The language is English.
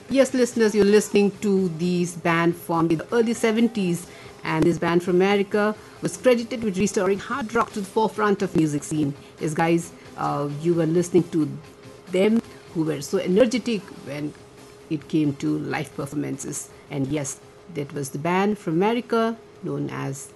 Yes, listeners, you're listening to this band formed in the early 70s, and this band from America was credited with restoring hard rock to the forefront of music scene. Yes, guys, you were listening to them who were so energetic when it came to live performances. And yes, that was the band from America known as